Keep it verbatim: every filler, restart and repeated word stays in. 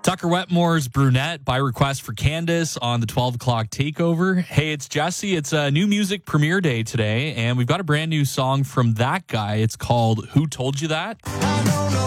Tucker Wetmore's Brunette by request for Candace on the twelve o'clock takeover. Hey, it's Jesse. It's a new music premiere day today, and we've got a brand new song from that guy. It's called Who Told You That?